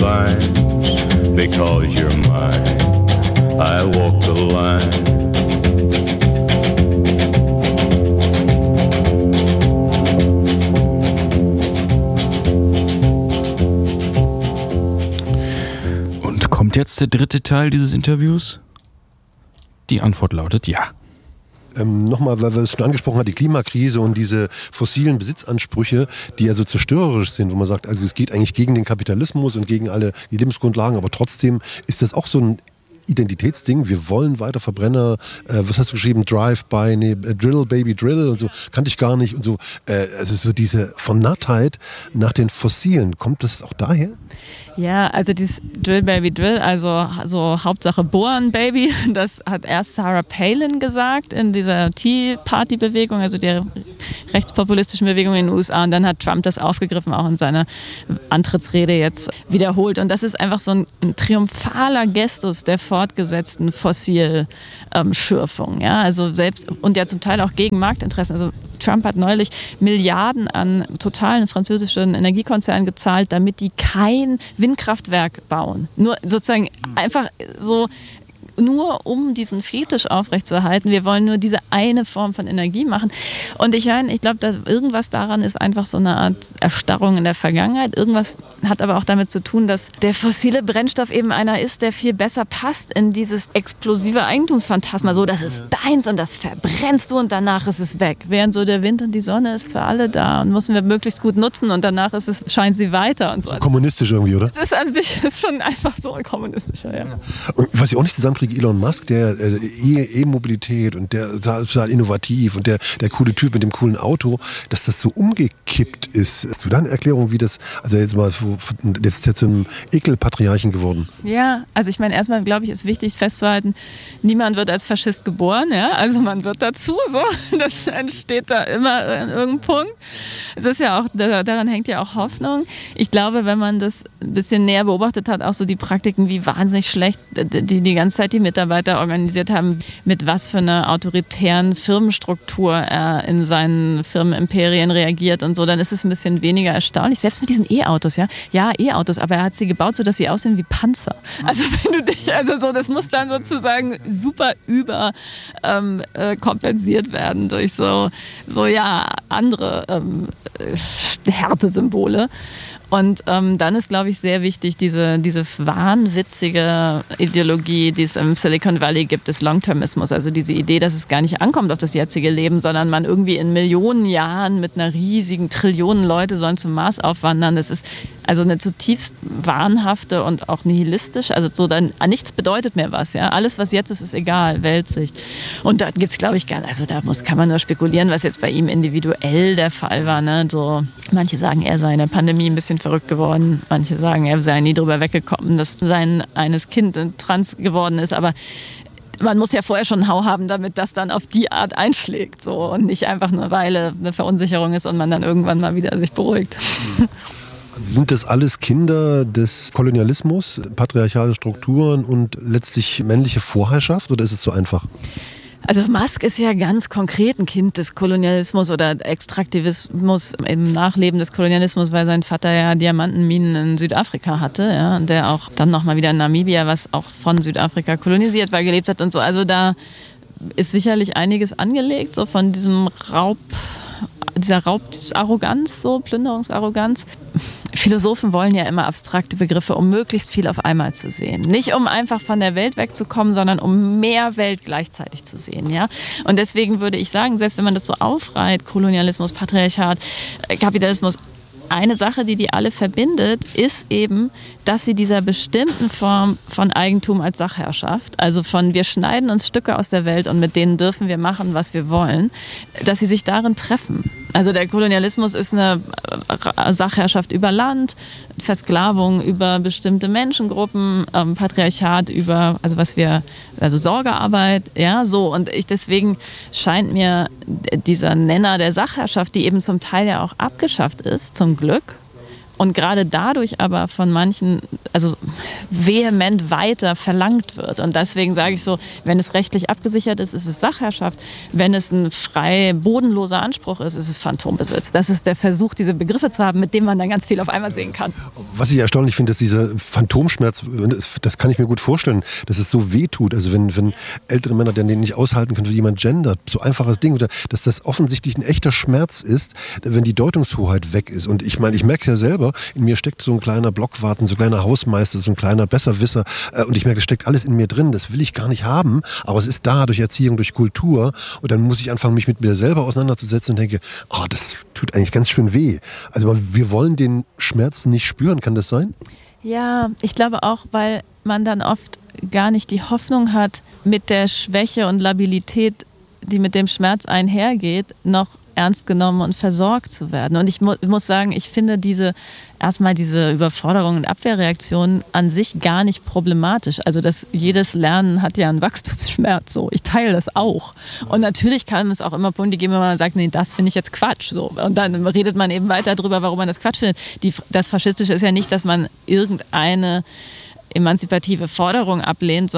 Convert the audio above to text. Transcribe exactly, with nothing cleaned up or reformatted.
fine because you're mine. I walk the line. Und kommt jetzt der dritte Teil dieses Interviews? Die Antwort lautet ja. Ähm, Nochmal, weil wir es schon angesprochen haben, die Klimakrise und diese fossilen Besitzansprüche, die ja so zerstörerisch sind, wo man sagt, also es geht eigentlich gegen den Kapitalismus und gegen alle die Lebensgrundlagen, aber trotzdem ist das auch so ein Identitätsding. Wir wollen weiter Verbrenner, äh, was hast du geschrieben, Drive-by, nee, Drill, Baby, Drill und so, kannte ich gar nicht und so. Äh, also so diese Vernattheit nach den Fossilen, kommt das auch daher? Ja, also dieses Drill Baby Drill, also so Hauptsache bohren Baby, das hat erst Sarah Palin gesagt in dieser Tea Party Bewegung, also der rechtspopulistischen Bewegung in den U S A, und dann hat Trump das aufgegriffen, auch in seiner Antrittsrede jetzt wiederholt, und das ist einfach so ein, ein triumphaler Gestus der fortgesetzten Fossilschürfung, ja, also selbst und ja zum Teil auch gegen Marktinteressen, also Trump hat neulich Milliarden an totalen französischen Energiekonzernen gezahlt, damit die kein Windkraftwerk bauen. Nur sozusagen einfach so, nur um diesen Fetisch aufrechtzuerhalten. Wir wollen nur diese eine Form von Energie machen. Und ich meine, ich glaube, dass irgendwas daran ist einfach so eine Art Erstarrung in der Vergangenheit. Irgendwas hat aber auch damit zu tun, dass der fossile Brennstoff eben einer ist, der viel besser passt in dieses explosive Eigentumsphantasma. So, das ist deins und das verbrennst du und danach ist es weg. Während so der Wind und die Sonne ist für alle da und müssen wir möglichst gut nutzen und danach ist es, scheint sie weiter. Und so. So kommunistisch irgendwie, oder? Es ist an sich ist schon einfach so ein kommunistischer, ja. Und was ich auch nicht zusammenkriege, Elon Musk, der äh, E-Mobilität und der total innovativ und der, der coole Typ mit dem coolen Auto, dass das so umgekippt ist. Hast du da eine Erklärung, wie das, also jetzt mal, das ist jetzt zu einem Ekelpatriarchen geworden? Ja, also ich meine, erstmal glaube ich, ist wichtig festzuhalten, niemand wird als Faschist geboren, ja, also man wird dazu, so, das entsteht da immer an irgendeinem Punkt. Es ist ja auch, daran hängt ja auch Hoffnung. Ich glaube, wenn man das ein bisschen näher beobachtet hat, auch so die Praktiken, wie wahnsinnig schlecht die die ganze Zeit die Mitarbeiter organisiert haben, mit was für einer autoritären Firmenstruktur er in seinen Firmenimperien reagiert und so, dann ist es ein bisschen weniger erstaunlich. Selbst mit diesen E-Autos, ja. Ja, E-Autos, aber er hat sie gebaut, sodass sie aussehen wie Panzer. Also wenn du dich, also so, das muss dann sozusagen super über ähm, äh, kompensiert werden durch so, so ja, andere ähm, Härtesymbole. Und ähm, dann ist, glaube ich, sehr wichtig, diese, diese wahnwitzige Ideologie, die es im Silicon Valley gibt, des Long-Termismus. Also diese Idee, dass es gar nicht ankommt auf das jetzige Leben, sondern man irgendwie in Millionen Jahren mit einer riesigen, Trillionen Leute sollen zum Mars aufwandern. Das ist also eine zutiefst wahnhafte und auch nihilistisch. Also so dann, nichts bedeutet mehr was. Ja? Alles, was jetzt ist, ist egal, Weltsicht. Und da gibt es, glaube ich, gar nicht. Also da muss, kann man nur spekulieren, was jetzt bei ihm individuell der Fall war. Ne? So, manche sagen, er sei in der Pandemie ein bisschen verrückt geworden. Manche sagen, er sei nie drüber weggekommen, dass sein eines Kind trans geworden ist. Aber man muss ja vorher schon einen Hau haben, damit das dann auf die Art einschlägt. So. Und nicht einfach nur, weil eine Verunsicherung ist und man dann irgendwann mal wieder sich beruhigt. Also sind das alles Kinder des Kolonialismus, patriarchale Strukturen und letztlich männliche Vorherrschaft, oder ist es so einfach? Also Musk ist ja ganz konkret ein Kind des Kolonialismus oder Extraktivismus im Nachleben des Kolonialismus, weil sein Vater ja Diamantenminen in Südafrika hatte, ja, und der auch dann nochmal wieder in Namibia, was auch von Südafrika kolonisiert war, gelebt hat und so. Also da ist sicherlich einiges angelegt, so von diesem Raub, dieser Raubarroganz, so Plünderungsarroganz. Philosophen wollen ja immer abstrakte Begriffe, um möglichst viel auf einmal zu sehen. Nicht um einfach von der Welt wegzukommen, sondern um mehr Welt gleichzeitig zu sehen. Ja? Und deswegen würde ich sagen, selbst wenn man das so aufreiht, Kolonialismus, Patriarchat, Kapitalismus, eine Sache, die die alle verbindet, ist eben, dass sie dieser bestimmten Form von Eigentum als Sachherrschaft, also von wir schneiden uns Stücke aus der Welt und mit denen dürfen wir machen, was wir wollen, dass sie sich darin treffen. Also der Kolonialismus ist eine Sachherrschaft über Land, Versklavung über bestimmte Menschengruppen, ähm, Patriarchat über, also was wir, also Sorgearbeit, ja, so. Und ich, deswegen scheint mir dieser Nenner der Sachherrschaft, die eben zum Teil ja auch abgeschafft ist, zum Glück, und gerade dadurch aber von manchen also vehement weiter verlangt wird. Und deswegen sage ich so, wenn es rechtlich abgesichert ist, ist es Sachherrschaft. Wenn es ein frei bodenloser Anspruch ist, ist es Phantombesitz. Das ist der Versuch, diese Begriffe zu haben, mit dem man dann ganz viel auf einmal sehen kann. Was ich erstaunlich finde, dass dieser Phantomschmerz, das kann ich mir gut vorstellen, dass es so weh tut. Also wenn, wenn ältere Männer den nicht aushalten können, wie jemand gendert, so einfaches Ding, dass das offensichtlich ein echter Schmerz ist, wenn die Deutungshoheit weg ist. Und ich meine, ich merke ja selber, in mir steckt so ein kleiner Blockwarten, so ein kleiner Hausmeister, so ein kleiner Besserwisser. Und ich merke, das steckt alles in mir drin. Das will ich gar nicht haben, aber es ist da durch Erziehung, durch Kultur. Und dann muss ich anfangen, mich mit mir selber auseinanderzusetzen und denke, oh, das tut eigentlich ganz schön weh. Also wir wollen den Schmerz nicht spüren, kann das sein? Ja, ich glaube auch, weil man dann oft gar nicht die Hoffnung hat, mit der Schwäche und Labilität, die mit dem Schmerz einhergeht, noch ernst genommen und versorgt zu werden. Und ich mu- muss sagen, ich finde diese erstmal diese Überforderung und Abwehrreaktion an sich gar nicht problematisch. Also das, jedes Lernen hat ja einen Wachstumsschmerz. So. Ich teile das auch. Und natürlich kann es auch immer Punkte geben, wenn man sagt, nee, das finde ich jetzt Quatsch. So. Und dann redet man eben weiter darüber, warum man das Quatsch findet. Die, das Faschistische ist ja nicht, dass man irgendeine emanzipative Forderung ablehnt,